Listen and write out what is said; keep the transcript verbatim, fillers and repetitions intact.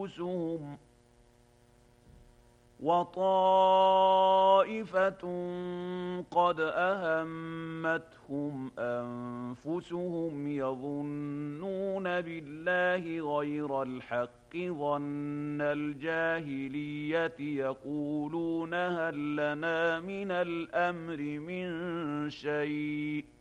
أنفسهم وطائفة قد أهمتهم أنفسهم يظنون بالله غير الحق ظن الجاهلية يقولون هل لنا من الأمر من شيء